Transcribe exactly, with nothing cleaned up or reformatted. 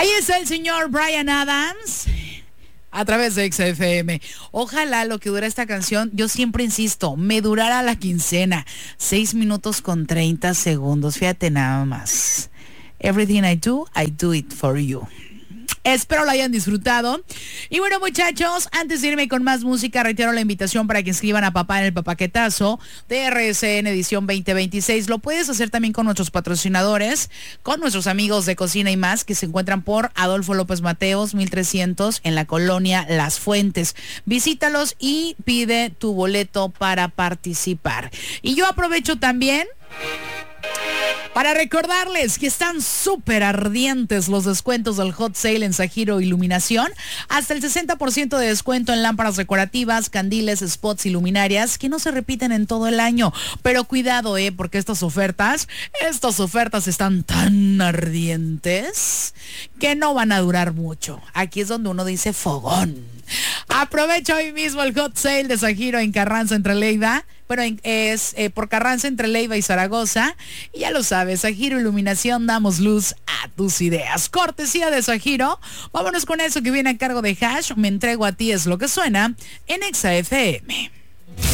Ahí está el señor Bryan Adams a través de X F M. Ojalá lo que dura esta canción, yo siempre insisto, me durara la quincena. Seis minutos con treinta segundos. Fíjate nada más. Everything I do, I do it for you. Espero lo hayan disfrutado. Y bueno, muchachos, antes de irme con más música, reitero la invitación para que inscriban a papá en el papaquetazo de R S N edición veinte veintiséis. Lo puedes hacer también con nuestros patrocinadores, con nuestros amigos de Cocina y Más, que se encuentran por Adolfo López Mateos, mil trescientos, en la colonia Las Fuentes. Visítalos y pide tu boleto para participar. Y yo aprovecho también para recordarles que están súper ardientes los descuentos del Hot Sale en Sajiro Iluminación. Hasta el sesenta por ciento de descuento en lámparas decorativas, candiles, spots y luminarias que no se repiten en todo el año. Pero cuidado, eh, porque estas ofertas, estas ofertas están tan ardientes que no van a durar mucho. Aquí es donde uno dice fogón. Aprovecha hoy mismo el Hot Sale de Sajiro en Carranza entre Leiva. Bueno, es eh, por Carranza entre Leiva y Zaragoza. Y ya lo sabes, Sajiro Iluminación, damos luz a tus ideas. Cortesía de Sajiro. Vámonos con eso que viene a cargo de Hash. Me entrego a ti es lo que suena en Exa F M.